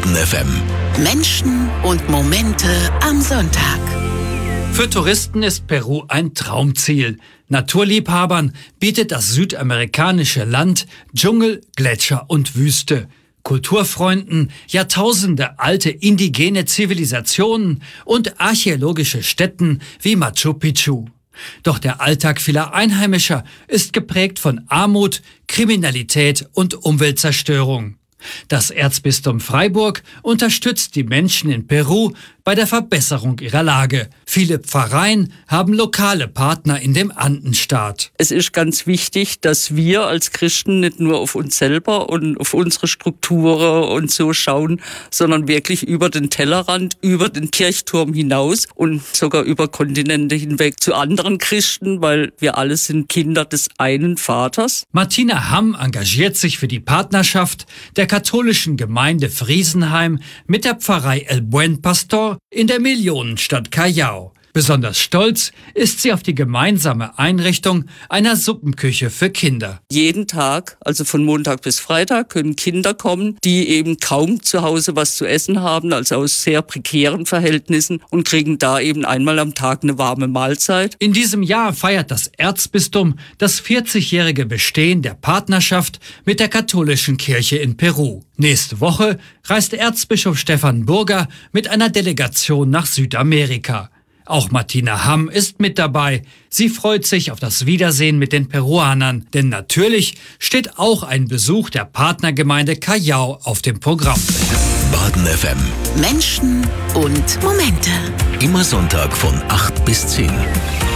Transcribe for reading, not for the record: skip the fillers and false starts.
Baden FM. Menschen und Momente am Sonntag. Für Touristen ist Peru ein Traumziel. Naturliebhabern bietet das südamerikanische Land Dschungel, Gletscher und Wüste. Kulturfreunden Jahrtausende alte indigene Zivilisationen und archäologische Stätten wie Machu Picchu. Doch der Alltag vieler Einheimischer ist geprägt von Armut, Kriminalität und Umweltzerstörung. Das Erzbistum Freiburg unterstützt die Menschen in Peru bei der Verbesserung ihrer Lage. Viele Pfarreien haben lokale Partner in dem Andenstaat. Es ist ganz wichtig, dass wir als Christen nicht nur auf uns selber und auf unsere Strukturen und so schauen, sondern wirklich über den Tellerrand, über den Kirchturm hinaus und sogar über Kontinente hinweg zu anderen Christen, weil wir alle sind Kinder des einen Vaters. Martina Hamm engagiert sich für die Partnerschaft der katholischen Gemeinde Friesenheim mit der Pfarrei El Buen Pastor in der Millionenstadt Callao. Besonders stolz ist sie auf die gemeinsame Einrichtung einer Suppenküche für Kinder. Jeden Tag, also von Montag bis Freitag, können Kinder kommen, die eben kaum zu Hause was zu essen haben, also aus sehr prekären Verhältnissen und kriegen da eben einmal am Tag eine warme Mahlzeit. In diesem Jahr feiert das Erzbistum das 40-jährige Bestehen der Partnerschaft mit der katholischen Kirche in Peru. Nächste Woche reist Erzbischof Stefan Burger mit einer Delegation nach Südamerika. Auch Martina Hamm ist mit dabei. Sie freut sich auf das Wiedersehen mit den Peruanern. Denn natürlich steht auch ein Besuch der Partnergemeinde Callao auf dem Programm. Baden FM. Menschen und Momente. Immer Sonntag von 8 bis 10.